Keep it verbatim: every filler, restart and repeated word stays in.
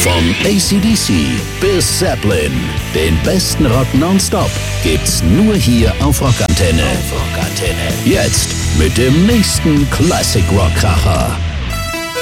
Vom A C D C bis Zeppelin, den besten Rock nonstop gibt's nur hier auf Rockantenne. Auf Rockantenne. Jetzt mit dem nächsten Classic Rock Kracher.